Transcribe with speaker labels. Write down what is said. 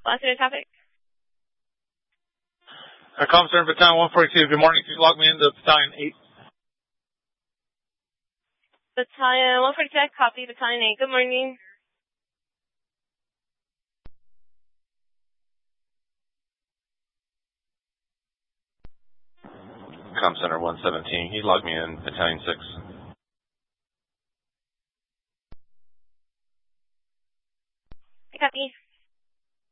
Speaker 1: Last year traffic.
Speaker 2: Comm Center, Battalion 142. Good morning. Can you log me into Battalion 8?
Speaker 1: Battalion 142, copy. Battalion 8. Good morning.
Speaker 3: Comm Center 117. Can you log me in Battalion 6?
Speaker 1: Copy.